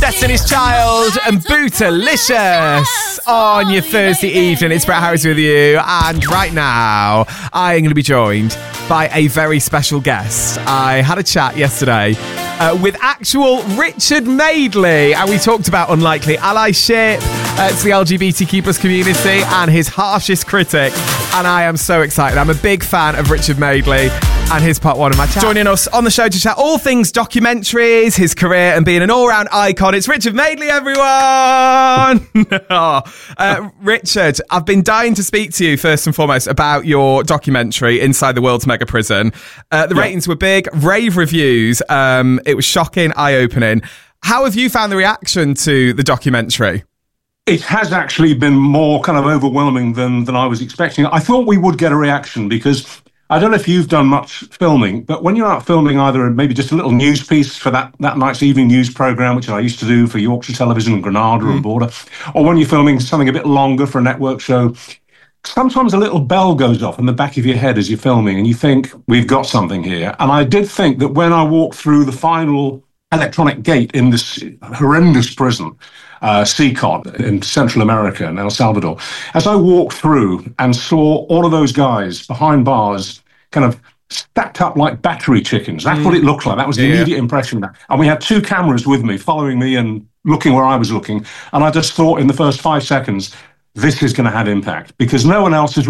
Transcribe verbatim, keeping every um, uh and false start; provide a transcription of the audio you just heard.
Destiny's Child and Bootylicious on your Thursday evening. It's Brett Harris with you, and right now I am going to be joined by a very special guest. I had a chat yesterday uh, with actual Richard Madeley, and we talked about unlikely allyship uh, to the L G B T Q plus community and his harshest critic, and I am so excited. I'm a big fan of Richard Madeley and his part one of my chat. Joining us on the show to chat all things documentaries, his career and being an all-round icon, it's Richard Madeley, everyone! oh, uh, Richard, I've been dying to speak to you first and foremost about your documentary, Inside the World's Mega Prison. Uh, the yeah. ratings were big, rave reviews, um, it was shocking, eye-opening. How have you found the reaction to the documentary? It has actually been more kind of overwhelming than, than I was expecting. I thought we would get a reaction because I don't know if you've done much filming, but when you're out filming either maybe just a little news piece for that, that night's evening news programme, which I used to do for Yorkshire Television and Granada mm. and Border, or when you're filming something a bit longer for a network show, sometimes a little bell goes off in the back of your head as you're filming and you think, we've got something here. And I did think that when I walked through the final electronic gate in this horrendous prison, uh, C C O T in Central America and El Salvador, as I walked through and saw all of those guys behind bars kind of stacked up like battery chickens. That's mm. what it looked like. That was the yeah. immediate impression. And we had two cameras with me following me and looking where I was looking. And I just thought in the first five seconds, this is going to have impact because no one else has